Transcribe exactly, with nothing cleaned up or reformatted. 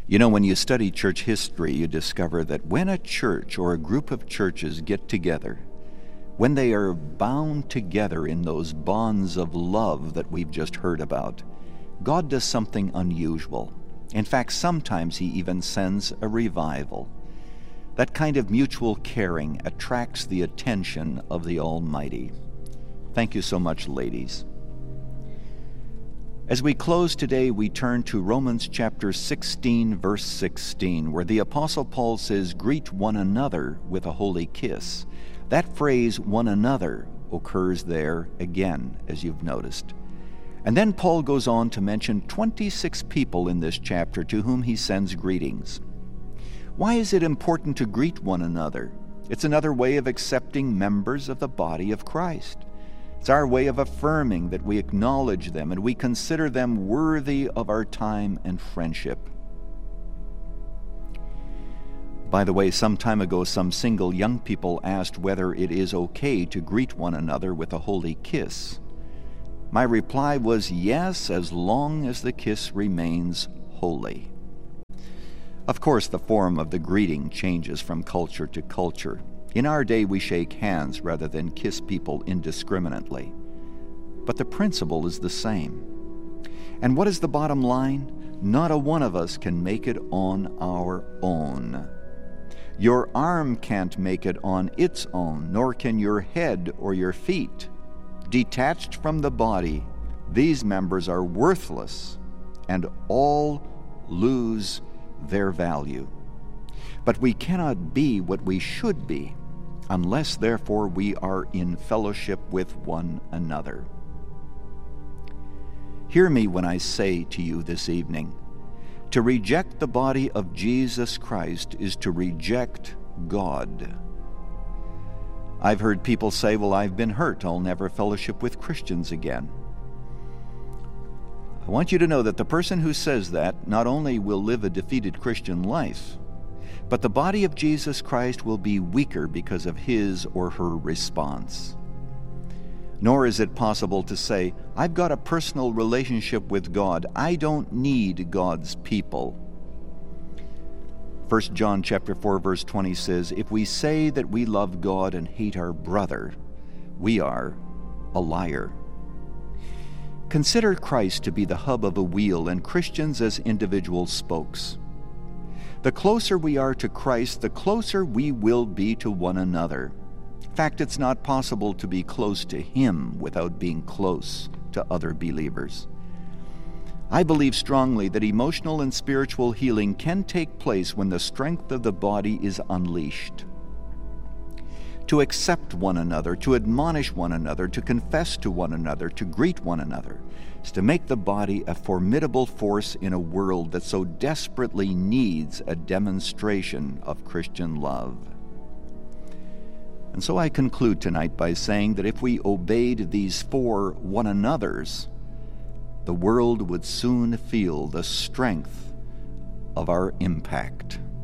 You know, when you study church history, you discover that when a church or a group of churches get together, when they are bound together in those bonds of love that we've just heard about, God does something unusual. In fact, sometimes He even sends a revival. That kind of mutual caring attracts the attention of the Almighty. Thank you so much, ladies. As we close today, we turn to Romans chapter sixteen, verse sixteen, where the Apostle Paul says, "Greet one another with a holy kiss." That phrase, "one another," occurs there again, as you've noticed. And then Paul goes on to mention twenty-six people in this chapter to whom he sends greetings. Why is it important to greet one another? It's another way of accepting members of the body of Christ. It's our way of affirming that we acknowledge them and we consider them worthy of our time and friendship. By the way, some time ago, some single young people asked whether it is okay to greet one another with a holy kiss. My reply was yes, as long as the kiss remains holy. Of course, the form of the greeting changes from culture to culture. In our day, we shake hands rather than kiss people indiscriminately. But the principle is the same. And what is the bottom line? Not a one of us can make it on our own. Your arm can't make it on its own, nor can your head or your feet. Detached from the body, these members are worthless, and all lose their value. But we cannot be what we should be, unless, therefore, we are in fellowship with one another. Hear me when I say to you this evening, to reject the body of Jesus Christ is to reject God. I've heard people say, well, I've been hurt. I'll never fellowship with Christians again. I want you to know that the person who says that not only will live a defeated Christian life, but the body of Jesus Christ will be weaker because of his or her response. Nor is it possible to say, I've got a personal relationship with God. I don't need God's people. First John chapter four, verse twenty says, if we say that we love God and hate our brother, we are a liar. Consider Christ to be the hub of a wheel and Christians as individual spokes. The closer we are to Christ, the closer we will be to one another. In fact, it's not possible to be close to Him without being close to other believers. I believe strongly that emotional and spiritual healing can take place when the strength of the body is unleashed. To accept one another, to admonish one another, to confess to one another, to greet one another, is to make the body a formidable force in a world that so desperately needs a demonstration of Christian love. And so I conclude tonight by saying that if we obeyed these four one another's, the world would soon feel the strength of our impact.